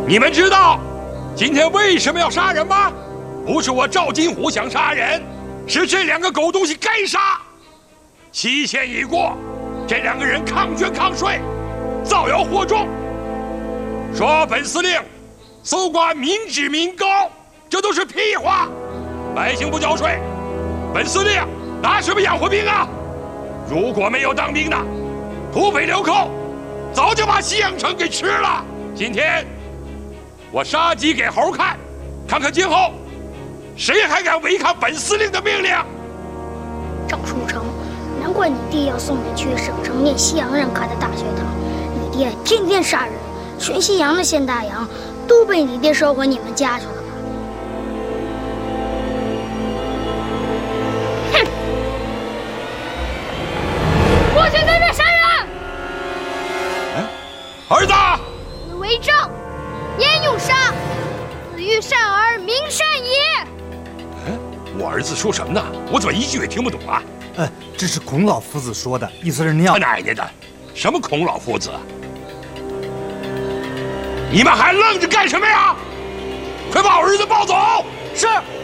你们知道今天为什么要杀人吗？不是我赵金虎想杀人，是这两个狗东西该杀。期限已过，这两个人抗捐抗税，造谣惑众，说本司令搜刮民脂民膏，这都是屁话。百姓不交税，本司令拿什么养活兵啊？如果没有当兵的，土匪流寇早就把西洋城给吃了。今天我杀鸡给猴看，看看今后谁还敢违抗本司令的命令。 赵书成，难怪你爹要送你去省城念西洋人开的大学堂。你爹天天杀人，全西洋的县大洋都被你爹收回你们家去了吧？哼！过去跟着杀人！ 哎，儿子， 子为正，焉用杀？子欲善而民善也。 我儿子说什么呢？我怎么一句也听不懂啊？ 这是孔老夫子说的，意思是那样。 他奶奶的，什么孔老夫子？你们还愣着干什么呀？快把我儿子抱走！ 是。